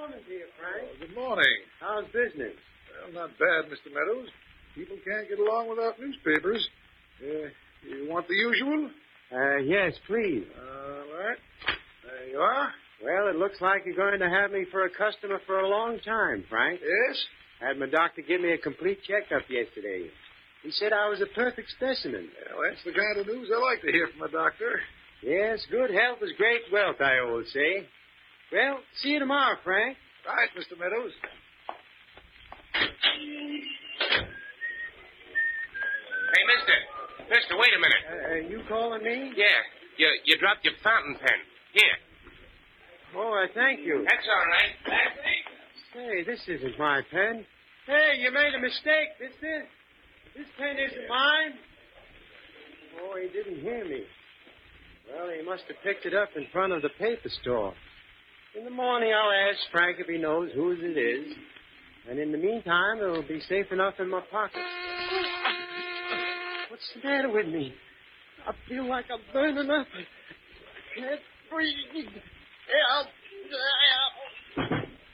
morning to you, Frank. Good morning. How's business? Well, not bad, Mr. Meadows. People can't get along without newspapers. You want the usual? Yes, please. All right. There you are. Well, it looks like you're going to have me for a customer for a long time, Frank. Yes? Had my doctor give me a complete checkup yesterday. He said I was a perfect specimen. Well, that's the kind of news I like to hear from a doctor. Yes, good health is great wealth, I always say. Well, see you tomorrow, Frank. Right, Mr. Meadows. Hey, mister, wait a minute. You calling me? Yeah, you dropped your fountain pen. Here. Oh, thank you. That's all right. Say, this isn't my pen. Hey, you made a mistake. This pen isn't mine. Oh, he didn't hear me. Well, he must have picked it up in front of the paper store. In the morning, I'll ask Frank if he knows whose it is. And in the meantime, it'll be safe enough in my pocket. What's the matter with me? I feel like I'm burning up. I can't breathe. Help!